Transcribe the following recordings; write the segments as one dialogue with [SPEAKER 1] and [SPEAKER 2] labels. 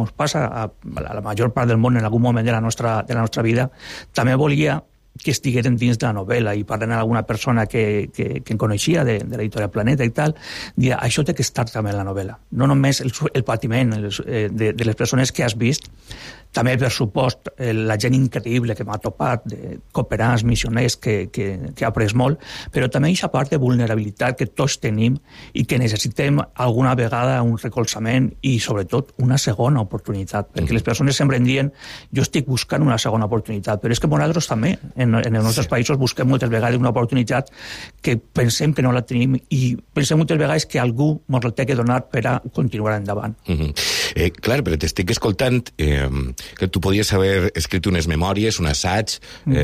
[SPEAKER 1] ens passa a la major part del món en algun moment de la nostra vida, també volia que estigueren dins de la novel·la, i parlant amb alguna persona que em coneixia de l'editorial Planeta i tal, dia, això té que estar també en la novel·la. No només el patiment de les persones que has vist, també, per supost, la gent increïble que m'ha topat, de cooperants, missioners, que ha après molt, però també aquesta part de vulnerabilitat que tots tenim i que necessitem alguna vegada un recolzament i, sobretot, una segona oportunitat. Perquè les persones sempre em diuen jo estic buscant una segona oportunitat, però és que nosaltres també, en els nostres països, busquem moltes vegades una oportunitat que pensem que no la tenim i pensem moltes vegades que algú ens la té que donar per a continuar endavant.
[SPEAKER 2] Clar, però t'estic escoltant que tu podies haver escrit unes memòries, un assaig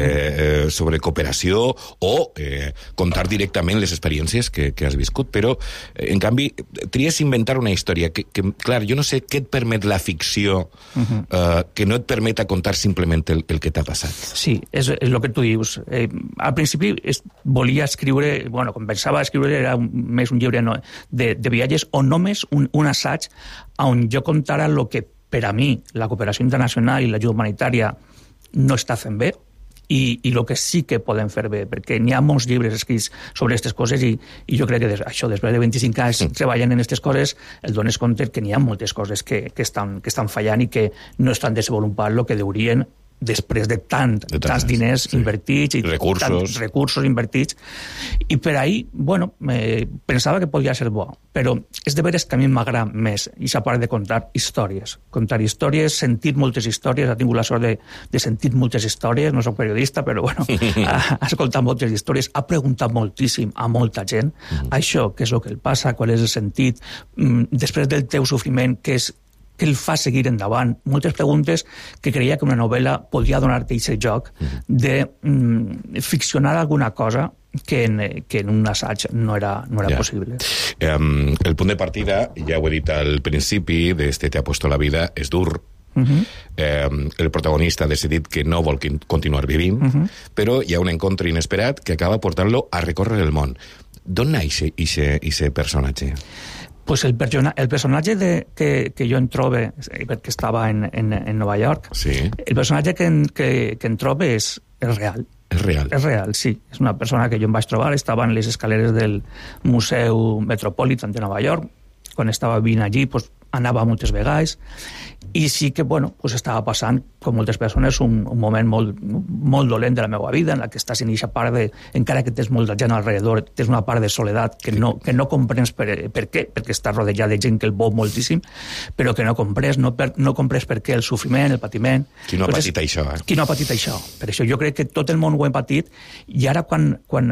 [SPEAKER 2] sobre cooperació o contar directament les experiències que has viscut, però, en canvi, tries inventar una història que, clar, jo no sé què et permet la ficció que no et permeta contar simplement el que t'ha passat.
[SPEAKER 1] Sí, és el que tu dius. Al principi volia escriure, bueno, com pensava escriure era més un llibre de viatges o només un assaig on jo contara el que per a mi la cooperació internacional i l'ajuda humanitària no està fent bé i el que sí que podem fer bé, perquè n'hi ha molts llibres escrits sobre aquestes coses i jo crec que això, després de 25 anys treballant en aquestes coses, el dones compte que n'hi ha moltes coses que estan fallant i que no estan desenvolupant el que deurien després de tants diners invertits i tants recursos invertits, i per ahir, bueno, pensava que podia ser bo, però és de veres que a mi m'agrada més aquesta part de contar històries, sentir moltes històries. He tingut la sort de sentir moltes històries, no soc periodista, però bueno, ha escoltat moltes històries, ha preguntat moltíssim a molta gent això, què és el que el passa, qual és el sentit, després del teu sofriment, què el fa seguir endavant. Moltes preguntes que creia que una novel·la podia donar-te aquest joc de ficcionar alguna cosa que en un assaig no era possible.
[SPEAKER 2] El punt de partida, ja ho he dit al principi, d'este Te ha puesto la vida, és dur. El protagonista ha decidit que no vol continuar vivint, però hi ha un encontre inesperat que acaba portant-lo a recórrer el món. D'on naix aquest personatge?
[SPEAKER 1] Pues el personatge que jo en trobe, perquè estava en Nova York, el personatge que en trobe és real.
[SPEAKER 2] És real?
[SPEAKER 1] És real, sí. És una persona que jo em vaig trobar, estava en les escaleres del Museu Metropolitan de Nova York, quan estava vivint allí, pues, anava moltes vegades, i sí que, bueno, pues estava passant, com moltes persones, un moment molt dolent de la meva vida, en la que estàs en aquesta part de, encara que tens molta gent alrededor, tens una part de soledat que no comprens per què, perquè estàs rodejat de gent que el vol moltíssim, però que no comprens per què el sofriment, el patiment...
[SPEAKER 2] Qui no ha patit això,
[SPEAKER 1] Qui no ha patit això. Per això jo crec que tot el món ho hem patit, i ara quan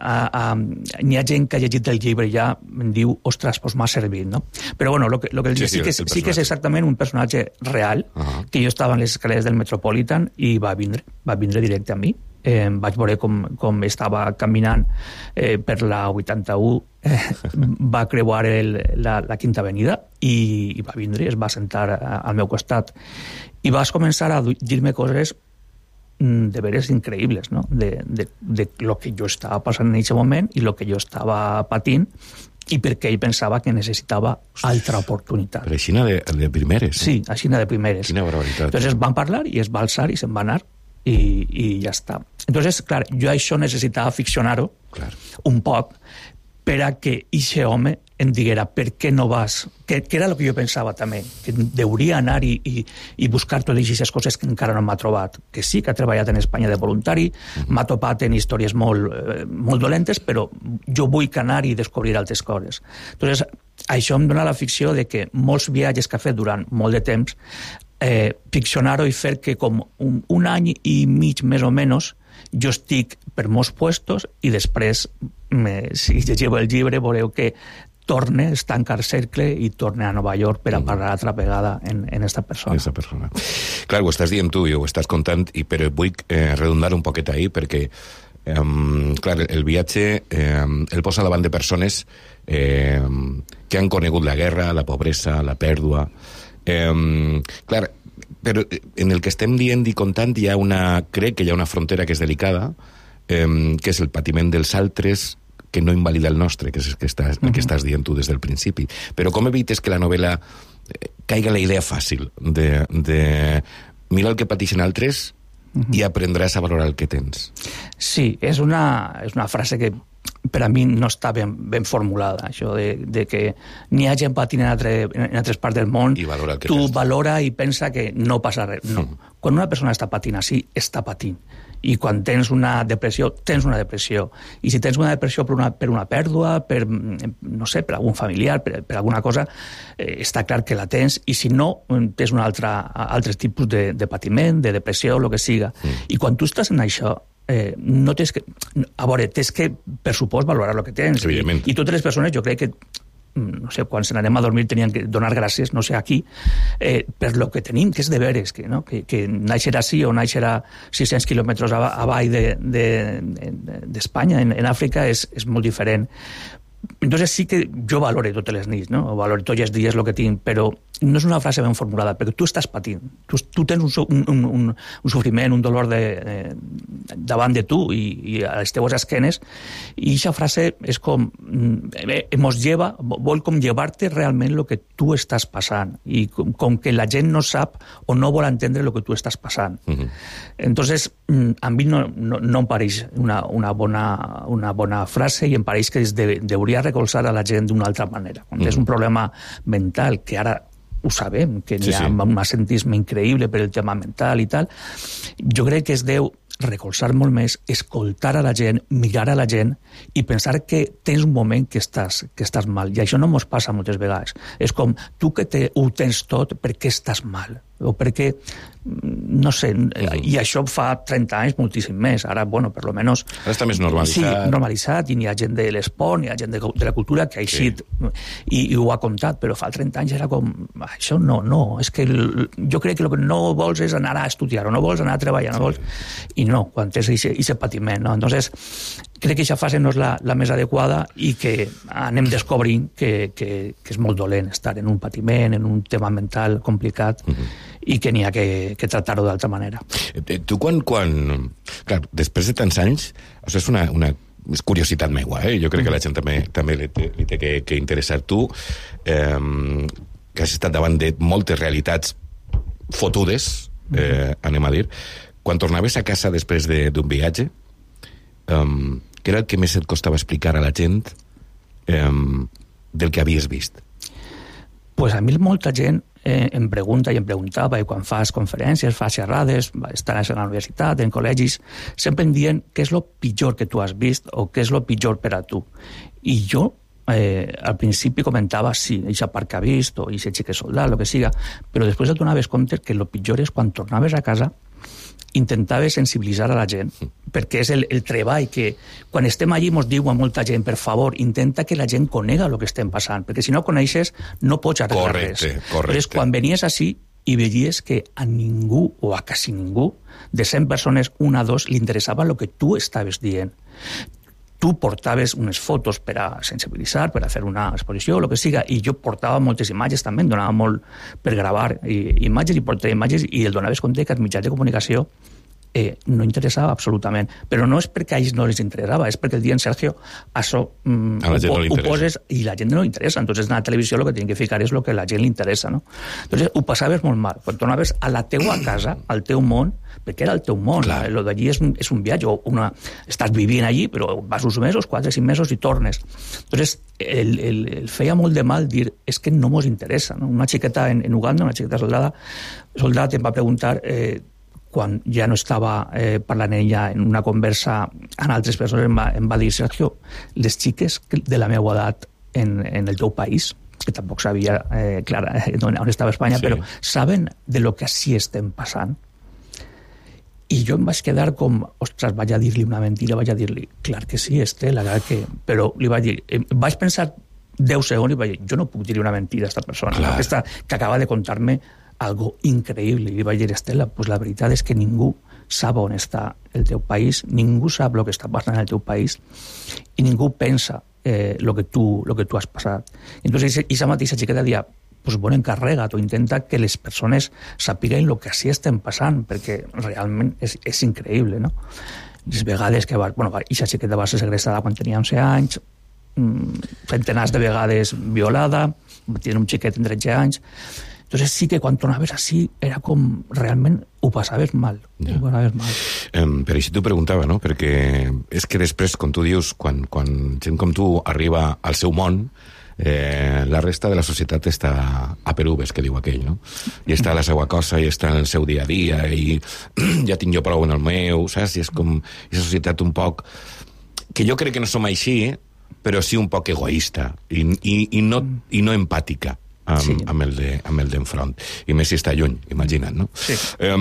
[SPEAKER 1] n'hi ha gent que ha llegit el llibre ja em diu, ostres, doncs m'ha servit, no? Però bueno, el que sí que és exactament un personatge real, que jo estava en les escaleres del Metropolitan i va vindre directe a mi. Vaig veure com estava caminant per la 81, va creuar la Quinta Avenida i va vindre, es va sentar al meu costat i vas començar a dir-me coses de veres increïbles, no? De lo que jo estava passant en aquest moment i lo que jo estava patint, i perquè ell pensava que necessitava altra oportunitat.
[SPEAKER 2] Però així de primeres.
[SPEAKER 1] Sí, així de primeres.
[SPEAKER 2] Quina barbaritat.
[SPEAKER 1] Entonces van parlar i es va alçar i se'n va anar i ja està. Entonces, clar, jo això necessitava ficcionar-ho un poc per a que aquest home em diguera per què no vas, que era el que jo pensava també, que deuria anar i buscar totes aquestes coses que encara no m'ha trobat, que sí que ha treballat en Espanya de voluntari, m'ha topat en històries molt dolentes, però jo vull anar i descobrir altres coses. Entonces, això em dona la ficció de que molts viatges que ha fet durant molt de temps, ficcionar-ho i fer que com un any i mig més o menys jo estic per molts puestos i després, si llegiu el llibre, veureu que torne, es tanca el cercle i torne a Nova York per a parlar altra vegada en aquesta persona.
[SPEAKER 2] Clar, ho estàs dient tu i ho estàs contant, però vull redundar un poquet ahí perquè clar, el viatge el posa davant de persones que han conegut la guerra, la pobresa, la pèrdua. Clar, però en el que estem dient i contant crec que hi ha una frontera que és delicada, que és el patiment dels altres que no invalida el nostre, que és el que estàs dient tu des del principi. Però com evites que la novel·la caiga la idea fàcil de mirar el que pateixen altres i aprendràs a valorar el que tens.
[SPEAKER 1] Sí, és una frase que per a mi no està ben formulada, això de que n'hi ha gent patint en altres parts del món, tu valora i pensa que no passa res. No. Quan una persona està patint així, està patint. I quan tens una depressió, tens una depressió. I si tens una depressió per una pèrdua, no sé, per algun familiar, per alguna cosa, està clar que la tens, i si no, tens un altre tipus de patiment, de depressió, el que siga. I quan tu estàs en això, no tens que... A veure, tens que, per supost, valorar el que tens. I totes les persones, jo crec que no sé, quan se n'anem a dormir tenien que donar gràcies, no sé, aquí, per lo que tenim, que és de veres, que naixer així o naixer a 600 quilòmetres avall d'Espanya, en Àfrica, és molt diferent. Entonces sí que jo valore totes les nits, no? O valore tots els dies el que tinc, però no és una frase ben formulada, perquè tu estàs patint. Tu tens un sofriment, un dolor davant de tu i a les teues esquenes, i aquesta frase és com vol com llevar-te realment el que tu estàs passant, i com que la gent no sap o no vol entendre el que tu estàs passant. Entonces, a mi no em pareix una bona frase, i em pareix que hauria recolzar a la gent d'una altra manera. Quan és un problema mental, que ara ho sabem, que hi ha un ascentisme increïble per el tema mental i tal, jo crec que es deu recolzar molt més, escoltar a la gent, mirar a la gent i pensar que tens un moment que estàs mal. I això no mos passa moltes vegades. És com, tu que ho tens tot, per què estàs mal? O perquè, no sé, i això fa 30 anys moltíssim més. Ara, bueno, per lo menos...
[SPEAKER 2] Ara està més normalitzat.
[SPEAKER 1] Sí, normalitzat, i n'hi ha gent de l'esport, n'hi ha gent de la cultura que ha eixit i ho ha contat, però fa 30 anys era com, això no, és que jo crec que el que no vols és anar a estudiar, o no vols anar a treballar, no vols... I no, quan tens aquest patiment, no? Entonces, crec que aquesta fase no és la més adequada i que anem descobrint que és molt dolent estar en un patiment, en un tema mental complicat, i que n'hi ha que tractar-ho d'altra manera.
[SPEAKER 2] Tu quan... Clar, després de tants anys, això és una curiositat meua, jo crec que la gent també li té que interessar. Tu, que has estat davant de moltes realitats fotudes, anem a dir, quan tornaves a casa després d'un viatge, què era el que més et costava explicar a la gent del que havies vist?
[SPEAKER 1] Pues a mi molta gent em pregunta i em preguntava, i quan fas conferències, fas xerrades, estàs a la universitat, en col·legis, sempre em diuen què és el pitjor que tu has vist o què és el pitjor per a tu. I jo al principi comentava, sí, eixa part que ha vist o eixa xique soldat, el que siga, però després et donaves compte que el pitjor és quan tornaves a casa intentava sensibilitzar a la gent, perquè és el treball que quan estem allí ens diu a molta gent, per favor, intenta que la gent conega el que estem passant, perquè si no coneixes no pots arreglar res. Correcte. Quan venies així i veies que a ningú, o a quasi ningú, de 100 persones, una o dos, li interessava el que tu estaves dient. Tu portaves unes fotos per a sensibilitzar, per a fer una exposició, o el que siga, i jo portava moltes imatges també, em donava molt per gravar imatges, i portava imatges, i el donaves compte que els mitjans de comunicació no interessava absolutament. Però no és perquè a ells no les interessava, és perquè el dia en Sergio això ho poses i la gent no li interessa. Entonces, a la televisió el que tenen que ficar és el que a la gent li interessa, no? Entonces, ho passaves molt mal. Quan tornaves a la teua casa, al teu món, perquè era el teu món, el d'allí és un viatge, estàs vivint allí, però vas uns mesos, 4 o 5 mesos i tornes. Entonces, el feia molt de mal dir, és que no mos interessa, no? Una xiqueta en Uganda, una xiqueta soldat em va preguntar quan ja no estava parlant ella en una conversa amb altres persones, em va dir, Sergio, les xiques de la meva edat en el teu país, que tampoc sabia on estava Espanya, però saben de lo que així estem passant. I jo em vaig quedar com, ostres, vaig a dir-li una mentira, vaig a dir-li, clar que sí, Estela, clar que... Però li vaig dir, vaig pensar 10 segons i vaig dir, jo no puc dir-li una mentira a aquesta persona, que acaba de contar-me algo increïble. I li vaig dir, Estela, pues la veritat és que ningú sap on està el teu país, ningú sap el que està passant en el teu país i ningú pensa el que tu has passat. Entonces, aquesta mateixa xiqueta deia, pues bueno, encarrega't o intenta que les persones sàpiguen el que així estem passant, perquè realment és increïble, no? Les vegades que aquesta xiqueta va ser segrestada quan tenia 11 anys, centenars de vegades violada, tiene un xiquet en 13 anys. Entonces sí que quan tornaves així era com realment ho passaves mal.
[SPEAKER 2] Ja.
[SPEAKER 1] Ho passaves mal.
[SPEAKER 2] Per això t'ho preguntava, no? Perquè és que després, com tu dius, quan gent com tu arriba al seu món, la resta de la societat està a perubes, que diu aquell, no? I està a la seva cosa, i està en el seu dia a dia, i ja tinc jo prou en el meu, saps? I és com aquesta societat un poc que jo crec que no som així, però sí un poc egoista i no empàtica amb el d'enfront. I més si està lluny, imagina't, no? Sí.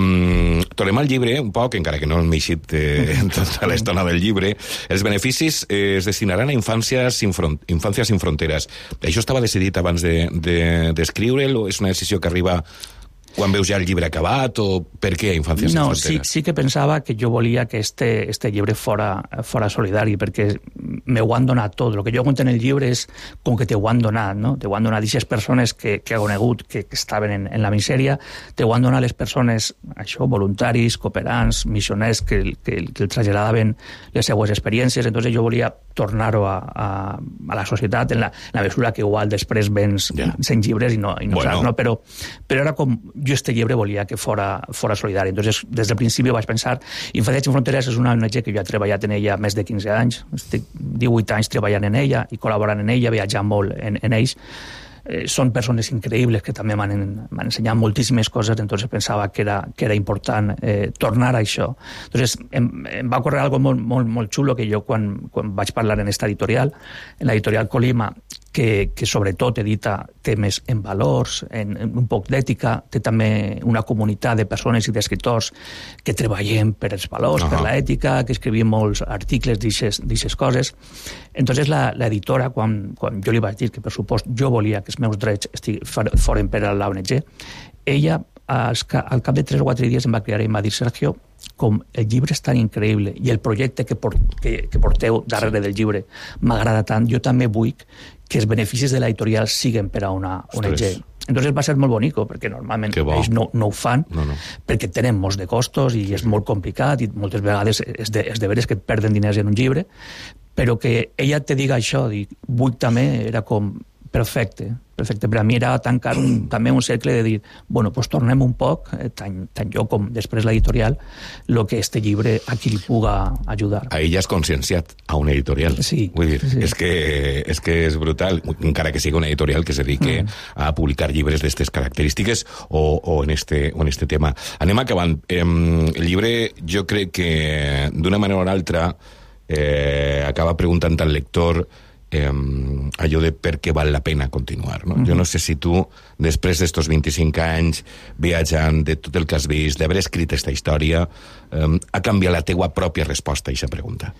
[SPEAKER 2] Tornem al llibre un poc, encara que no hem eixit tota l'estona del llibre. Els beneficis es destinaran a infàncies sin fronteres. Això estava decidit abans d'escriure'l o és una decisió que arriba quan veus ja el llibre acabat, o per què Infàncies sin Fronteres?
[SPEAKER 1] Sí que pensava que jo volia que este llibre fora solidari, perquè me ho han donat tot. El que jo conto en el llibre és com que te ho han donat, no? Te ho han donat aquestes persones que ha conegut, que estaven en la misèria, te ho han donat les persones, això, voluntaris, cooperants, missioners, que el traslladaven les seues experiències. Entonces jo volia tornar-ho a la societat en la mesura que igual després vens 100 llibres i no saps, no? Però era com jo este llibre volia que fora solidari. Entonces, des del principi vaig pensar, Infàncies sin Fronteres és una ONG que jo he treballat en ella més de 15 anys, estic 18 anys treballant en ella i col·laborant en ella, viatjant molt en ells. Són persones increïbles que també m'han ensenyat moltíssimes coses, entonces pensava que era important tornar a això. Entonces em va ocórrer algo molt xulo que jo quan vaig parlar en esta editorial, en l'editorial Colima, que sobretot edita temes en valors, en un poc d'ètica, té també una comunitat de persones i d'escriptors que treballem per els valors, per l'ètica, que escrivim molts articles d'aixes coses. Entonces l'editora, quan jo li vaig dir que per supost jo volia que els meus drets foren per a l'ONG, ella al cap de 3 o 4 dies em va cridar i em va dir: Sergio, com el llibre és tan increïble i el projecte que porteu darrere del llibre m'agrada tant, jo també vull que els beneficis de l'editorial siguen per a una ONG. Entonces va ser molt bonico, perquè normalment ells no ho fan, perquè tenen molts de costos i és molt complicat i moltes vegades és de veres que et perden diners en un llibre, però que ella te diga això, vull també, era com perfecte. Per a mi era tancar també un cercle de dir, bueno, doncs tornem un poc, tant jo com després l'editorial, el que este llibre a qui li puga ajudar.
[SPEAKER 2] Ahir ja has conscienciat a una editorial.
[SPEAKER 1] Sí.
[SPEAKER 2] Vull dir, és que és brutal, encara que sigui una editorial que se dedique a publicar llibres d'aquestes característiques o en este tema. Anem acabant. El llibre, jo crec que d'una manera o altra acaba preguntant al lector allò de per què val la pena continuar, no? Jo no sé si tu, després d'estos 25 anys viatjant, de tot el que has vist, d'haver escrit aquesta història, ha canviat la teua pròpia resposta a aquesta pregunta?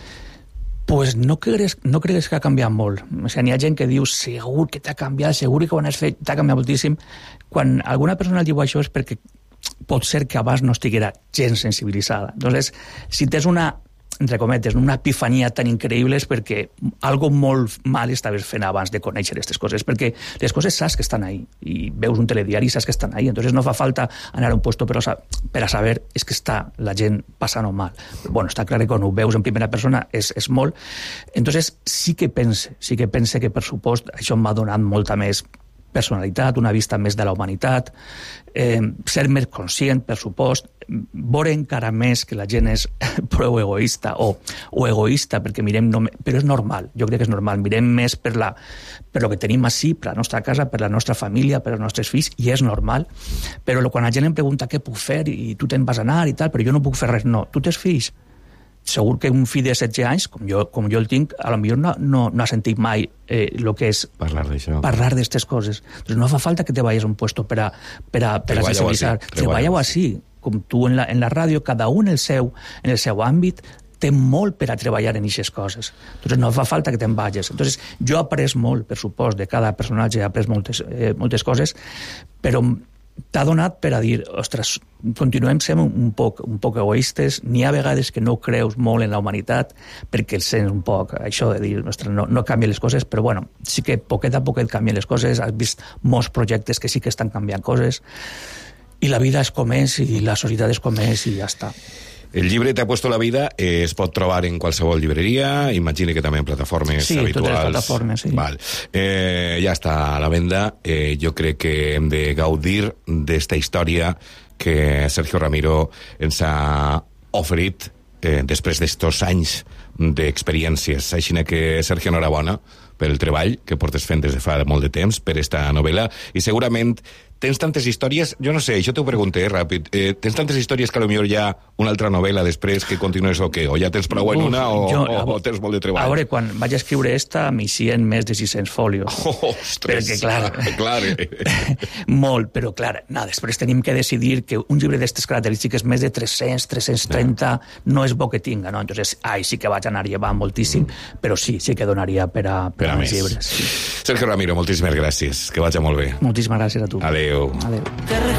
[SPEAKER 1] Pues no cregues que ha canviat molt. O sigui, n'hi ha gent que diu segur que t'ha canviat, segur que quan has fet t'ha canviat moltíssim. Quan alguna persona diu això és perquè pot ser que abans no estiguera gens sensibilitzada. Entonces, si tens una, entre cometes, una epifania tan increïble és perquè algo molt mal estaves fent abans de conèixer aquestes coses, perquè les coses saps que estan ahí, i veus un telediari i saps que estan ahí, entonces no fa falta anar a un puesto per a saber és que està la gent passant-ho mal. Bueno, està clar que quan ho veus en primera persona és molt. Entonces sí que pense que per supost això m'ha donat molta més personalitat, una vista més de la humanitat, ser més conscient, per supost, veure encara més que la gent és prou egoista o egoista, perquè mirem però és normal, jo crec que és normal, mirem més per lo que tenim així, per la nostra casa, per la nostra família, per els nostres fills, i és normal, però quan la gent em pregunta què puc fer i tu te'n vas anar i tal, però jo no puc fer res, no, tu tens fills, segur que un fill de 16 anys, com jo el tinc, a lo millor no ha sentit mai el que és parlar d'aquestes coses. Entonces no fa falta que te vayas a un puesto per a sensibilitzar. Treballa-ho així, com tu en la ràdio, cada un en el seu àmbit té molt per a treballar en aquestes coses. Entonces no fa falta que te'n vagis. Entonces jo he après molt, per supost, de cada personatge, he après moltes coses, però t'ha donat per a dir, ostres, continuem sent un poc egoistes, n'hi ha vegades que no creus molt en la humanitat perquè el sents un poc, això de dir, ostres, no canvien les coses, però bueno, sí que poquet a poquet canvien les coses, has vist molts projectes que sí que estan canviant coses, i la vida és com és, i la societat és com és, i ja està.
[SPEAKER 2] El llibre Te ha puesto la vida es pot trobar en qualsevol llibreria, imagine que també en plataformes habituals.
[SPEAKER 1] Sí, totes les plataformes, sí.
[SPEAKER 2] Val. Ja està a la venda. Jo crec que hem de gaudir d'esta història que Sergio Ramiro ens ha oferit després d'estos anys d'experiències. Així que, Sergio, enhorabona pel treball que portes fent des de fa molt de temps per esta novel·la, i segurament tens tantes històries, jo no sé, això t'ho pregunté ràpid, tens tantes històries que potser hi ha una altra novel·la després que continues o què? O ja tens prou en una o tens molt de treball?
[SPEAKER 1] A veure, quan vaig escriure esta m'hicien més de 600 fòlios.
[SPEAKER 2] Ostres!
[SPEAKER 1] Perquè,
[SPEAKER 2] clar.
[SPEAKER 1] Molt, però clar, després tenim que decidir que un llibre d'aquestes característiques, més de 300, 330, no és bo que tinga, no? Entonces, sí que vaig anar llevant moltíssim, però sí que donaria per a més llibres. Sí.
[SPEAKER 2] Sergio Ramiro, moltíssimes gràcies, que vagi molt bé.
[SPEAKER 1] Moltíssimes gràcies a tu.
[SPEAKER 2] Adéu.
[SPEAKER 1] Adéu.